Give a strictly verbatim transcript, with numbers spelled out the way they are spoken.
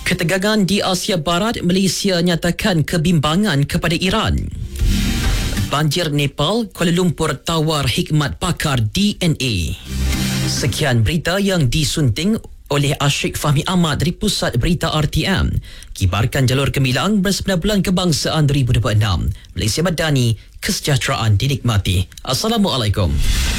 Ketegangan di Asia Barat, Malaysia nyatakan kebimbangan kepada Iran. Banjir Nepal, Kuala Lumpur tawar hikmat pakar D N A. Sekian berita yang disunting oleh Asyik Fahmi Ahmad dari Pusat Berita R T M. Kibarkan jalur gemilang bersembilan bulan kebangsaan dua ribu dua puluh enam. Malaysia Madani, kesejahteraan dinikmati. Assalamualaikum.